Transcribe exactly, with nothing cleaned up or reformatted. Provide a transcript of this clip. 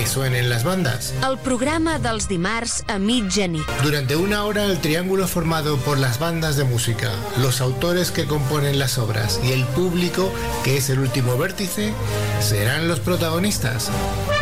suenen las bandas. El programa dels dimarts a mitjanit. Durante una hora el triángulo formado por las bandas de música, los autores que componen las obras y el público, que es el último vértice, serán los protagonistas.